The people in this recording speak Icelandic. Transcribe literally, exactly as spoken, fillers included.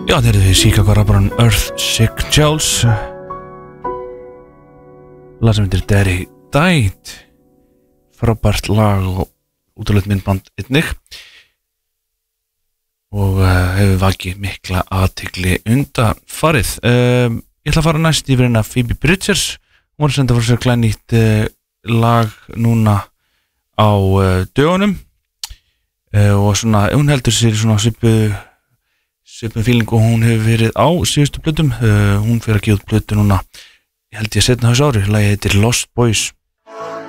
Já, þeir eru því Chicago rapparan Earth Sick Charles lag sem heitir Daddy Died, frábært lag og útrúlega myndband einnig og uh, hefur vakið mikla athygli undanfarið. um, Ég ætla að fara næst yfir hérna Phoebe Bridgers, hún var að senda frá sér glænýtt uh, lag núna á uh, dögunum uh, og svona, hún heldur sér svona svipu svipum feeling og hún hefur verið á síðustu plötum. uh, hún fyrir að gefa út plötu núna, ég held ég setna þessu ári, lagið heitir Lost Boys.